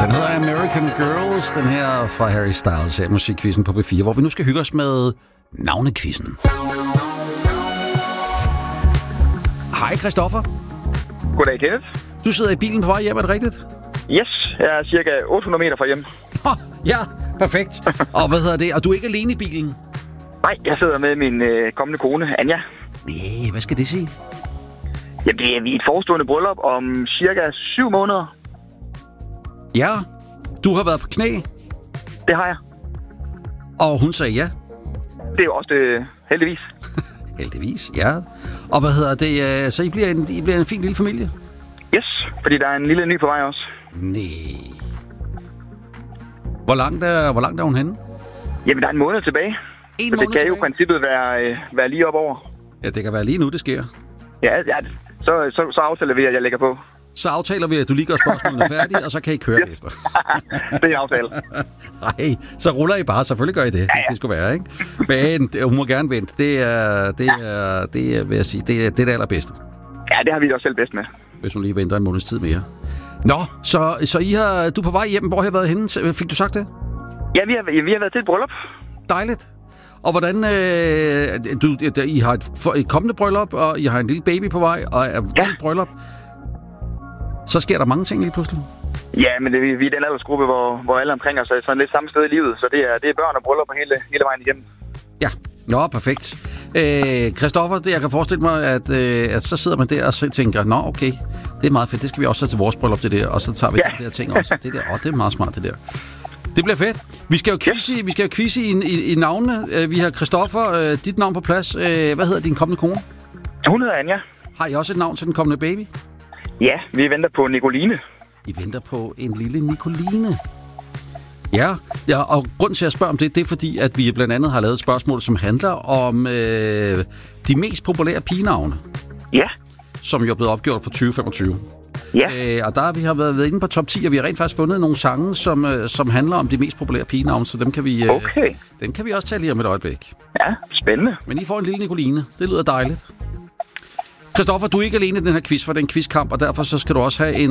Den hedder American Girls, den her fra Harry Styles her, musikquizzen på B4, hvor vi nu skal hygge os med navnekvizzen. Hej Christoffer. Goddag, Kenneth. Du sidder i bilen på vej hjem, er det rigtigt? Yes, jeg er cirka 800 meter fra hjem. Ja, perfekt. Og hvad hedder det? Og du er ikke alene i bilen? Nej, jeg sidder med min kommende kone, Anja. Nej, hvad skal det sige? Jamen, det er vi et forestående bryllup om cirka 7 måneder. Ja, du har været på knæ, Det har jeg. og hun sagde ja. Det er jo også det, heldigvis. Heldigvis, ja. Og hvad hedder det? Så I bliver en fin lille familie? Yes, fordi der er en lille ny på vej også. Nej. Hvor langt er hun henne? Jamen, der er en måned tilbage. En Så måned det kan jo i tilbage? princippet være lige op over. Ja, det kan være lige nu, det sker. Ja, så aftaler vi, at jeg lægger på. Så aftaler vi, at du lige gør spørgsmålene færdige, og så kan I køre efter. Det er en aftale. Nej, så ruller I bare. Selvfølgelig gør I det, hvis det skulle være, ikke? Men hun må gerne vente. Det er, vil jeg sige, det er det allerbedste. Ja, det har vi også selv bedst med. Hvis hun lige venter en måneds tid mere. Nå, så du er på vej hjem. Hvor har jeg været henne? Fik du sagt det? Ja, vi har været til et bryllup. Dejligt. Og hvordan... I har et kommende bryllup, og I har en lille baby på vej, og er til et bryllup. Så sker der mange ting lige pludselig. Ja, men vi er den aldersgruppe, hvor alle omkring os er sådan lidt samme sted i livet. Så det er børn og bryllup hele vejen igennem. Ja, nå, perfekt. Christoffer, jeg kan forestille mig, at så sidder man der og så tænker, nå, okay, det er meget fedt, det skal vi også have til vores bryllup, det der, og så tager vi de der ting også. Det er meget smart, det der. Det bliver fedt. Vi skal jo quizze i navnene. Vi har Christoffer, dit navn på plads. Hvad hedder din kommende kone? Hun hedder Anja. Har I også et navn til den kommende baby? Ja, vi venter på Nicoline. I venter på en lille Nicoline. Ja, og grunden til, at jeg spørger om det er fordi, at vi blandt andet har lavet et spørgsmål, som handler om de mest populære pigenavne. Ja. Som jo er blevet opgjort for 2025. Ja. Og der vi har været inde på top 10, og vi har rent faktisk fundet nogle sange, som handler om de mest populære pigenavne, så dem kan vi også tage lige om et øjeblik. Ja, spændende. Men I får en lille Nicoline. Det lyder dejligt. Christoffer, du er ikke alene i den her quiz, for det er en quizkamp, og derfor så skal du også have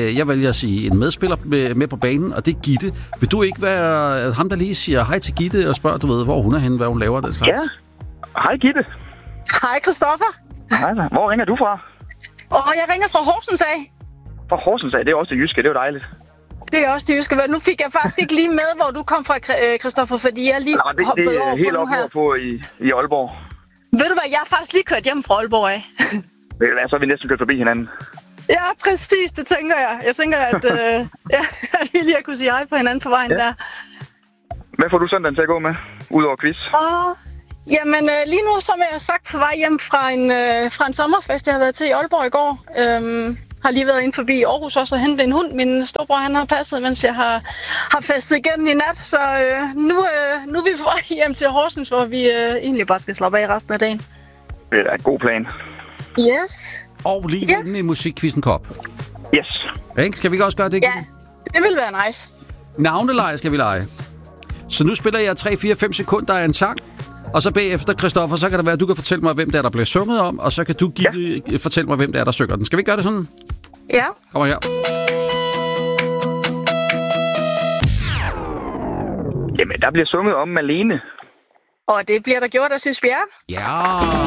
en medspiller med på banen, og det er Gitte. Vil du ikke være ham, der lige siger hej til Gitte og spørger, du ved, hvor hun er henne, hvad hun laver, den slags? Ja. Hej, Gitte. Hej, Christoffer. Hej, hvor ringer du fra? Jeg ringer fra Horsens af. Fra Horsens af, det er også det jyske, det er jo dejligt. Det er også det jyske. Nu fik jeg faktisk ikke lige med, hvor du kom fra, Christoffer, fordi jeg lige hoppede over på helt nu op her. på i Aalborg. Ved du hvad, jeg har faktisk lige kørt hjem fra Aalborg af. Ved du hvad, så er vi næsten kørt forbi hinanden. Ja, præcis, det tænker jeg. Jeg tænker, at vi lige kunne sige hej på hinanden på vejen der. Hvad får du søndagen til at gå med, udover quiz? Jamen, lige nu, som jeg har sagt, på vej hjem fra en sommerfest, jeg har været til i Aalborg i går. Har lige været inde forbi Aarhus også og hentet en hund. Min storebror, han har passet, mens jeg har festet igennem i nat. Så nu er vi på vej hjem til Horsens, hvor vi egentlig bare skal slappe af resten af dagen. Det er en god plan. Yes. Og lige vinde i musikquizzen kop. Yes. Skal vi ikke også gøre det? Ja, det vil være nice. Navneleje skal vi lege. Så nu spiller jeg 3-4-5 sekunder af en sang. Og så bagefter, Christoffer, så kan det være, at du kan fortælle mig, hvem det er, der bliver sunget om. Og så kan du fortælle mig, hvem det er, der synger den. Skal vi gøre det sådan? Ja. Kommer her. Jamen, der bliver sunget om Malene. Og det bliver der gjort, der synes vi er. Ja.